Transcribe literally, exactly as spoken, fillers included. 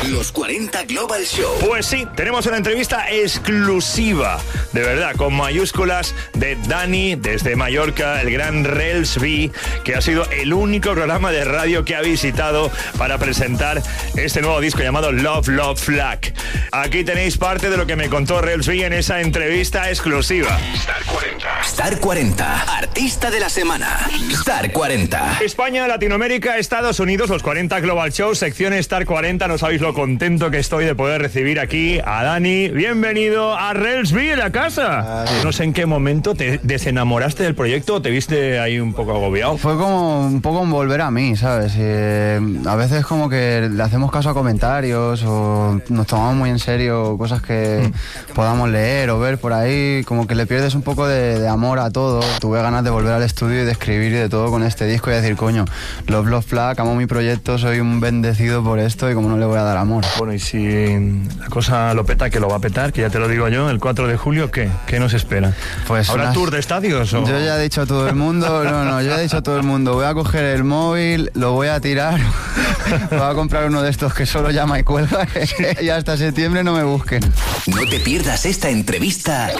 Los cuarenta Global Show. Pues sí, tenemos una entrevista exclusiva, de verdad, con mayúsculas, de Dani desde Mallorca, el gran Rels B, que ha sido el único programa de radio que ha visitado para presentar este nuevo disco llamado Love, Love, Flag. Aquí tenéis parte de lo que me contó Rels B en esa entrevista exclusiva. Star cuarenta. Star cuarenta. Artista de la semana. Star cuarenta. España, Latinoamérica, Estados Unidos, los cuarenta Global Show, sección Star cuarenta. No sabéis lo contento que estoy de poder recibir aquí a Dani. Bienvenido a Rels B en la casa. Ay. No sé en qué momento te desenamoraste del proyecto o te viste ahí un poco agobiado. Fue como un poco un volver a mí, ¿sabes? Y, eh, a veces como que le hacemos caso a comentarios o nos tomamos muy en serio cosas que mm. podamos leer o ver por ahí, como que le pierdes un poco de, de amor a todo. Tuve ganas de volver al estudio y de escribir y de todo con este disco y decir, coño, Love, Love, Flag, amo mi proyecto, soy un bendecido por esto y como no le voy a dar amor. Bueno, y si la cosa lo peta, que lo va a petar, que ya te lo digo yo, el cuatro de julio, ¿qué? ¿Qué nos espera? Pues ¿Habrá unas... tour de estadios? ¿O? Yo ya he dicho a todo el mundo, no, no, yo ya he dicho a todo el mundo, voy a coger el móvil, lo voy a tirar, voy a comprar uno de estos que solo llama y cuelga y hasta septiembre no me busquen. No te pierdas esta entrevista